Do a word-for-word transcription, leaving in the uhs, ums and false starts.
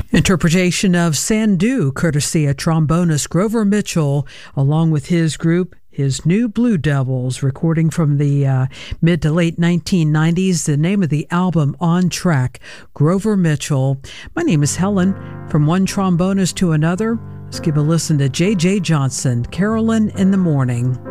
Interpretation of Sandu, courtesy of trombonist Grover Mitchell, along with his group, his New Blue Devils, recording from the uh, mid to late nineteen nineties. The name of the album, On Track, Grover Mitchell. My name is Helen. From one trombonist to another, let's give a listen to J J Johnson, Carolyn in the Morning.